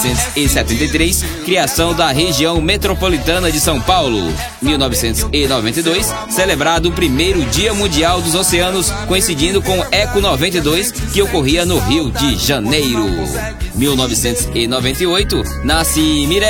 1973, criação da região metropolitana de São Paulo. 1992, celebrado o primeiro Dia Mundial dos Oceanos, coincidindo com o Eco 92, que ocorria no Rio de Janeiro. 1998, nasce Mirella